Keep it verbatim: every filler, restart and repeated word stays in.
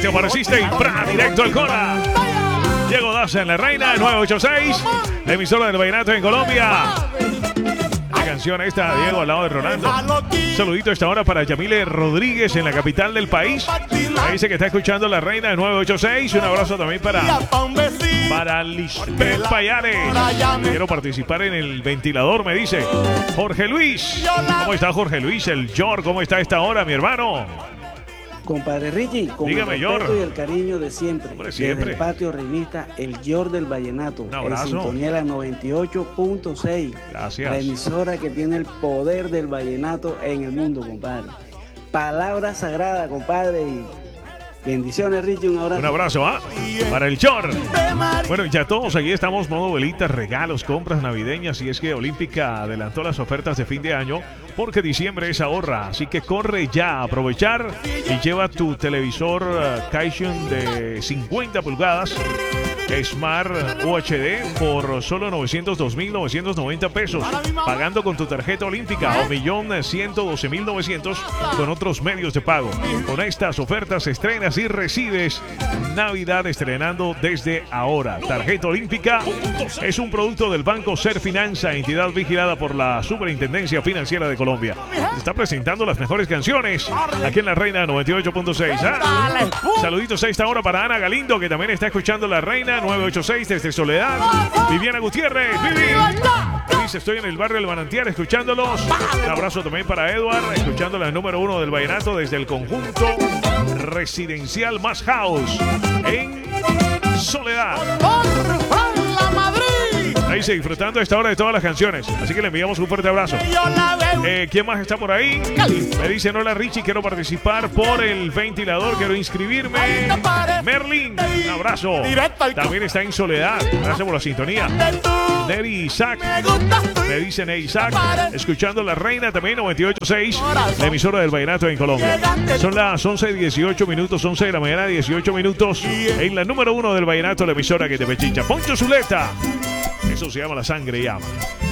te apareciste y ¡pra! Directo al Cora. Diego Daza en La Reina, nueve ocho seis, la emisora del vallenato en Colombia. La canción esta, Diego, al lado de Rolando. Un saludito a esta hora para Yamile Rodríguez en la capital del país. Me dice que está escuchando La Reina de nueve ocho seis. Un abrazo también para, para Lisbeth Payares. Quiero participar en el ventilador, me dice Jorge Luis. ¿Cómo está Jorge Luis? El Yor, ¿cómo está esta hora, mi hermano? Compadre Richie, con Dígame, el respeto Yor. y el cariño de siempre, Hombre, siempre. desde el patio reinista, el Yor del Vallenato, Un abrazo. en sintonía de la noventa y ocho punto seis, Gracias. la emisora que tiene el poder del vallenato en el mundo, compadre. Palabra sagrada, compadre, y bendiciones, Richie, un abrazo. Un abrazo, ¿ah? Para el Chor. Bueno, ya todos aquí estamos, modo velitas, regalos, compras navideñas. Y es que Olímpica adelantó las ofertas de fin de año porque diciembre es ahorra. Así que corre ya a aprovechar y lleva tu televisor uh, Kaishun de cincuenta pulgadas Smart U H D por solo novecientos dos mil novecientos noventa pesos, pagando con tu tarjeta Olímpica, o un millón ciento doce mil novecientos con otros medios de pago. Con estas ofertas estrenas y recibes Navidad estrenando desde ahora. Tarjeta Olímpica es un producto del Banco Ser Finanza, entidad vigilada por la Superintendencia Financiera de Colombia. Está presentando las mejores canciones aquí en La Reina noventa y ocho punto seis. ¿Ah? Saluditos a esta hora para Ana Galindo, que también está escuchando La Reina nueve ocho seis desde Soledad. Viviana Gutiérrez, Vivi. Dice, estoy en el barrio del Manantial escuchándolos. Un abrazo también para Edward, escuchando la número uno del vallenato desde el conjunto residencial Más House en Soledad. Ahí se disfrutando a esta hora de todas las canciones. Así que le enviamos un fuerte abrazo. Eh, ¿Quién más está por ahí? Me dicen, hola Richie, quiero participar por el ventilador, quiero inscribirme. Merlin, un abrazo. También está en Soledad. Gracias por la sintonía. Neri Isaac, me dicen hey, Isaac, escuchando La Reina también noventa y ocho punto seis, la emisora del vallenato en Colombia. Son las once y dieciocho minutos, once de la mañana, dieciocho minutos, en la número uno del vallenato, la emisora que te pechincha. Poncho Zuleta, eso se llama La Sangre Llama.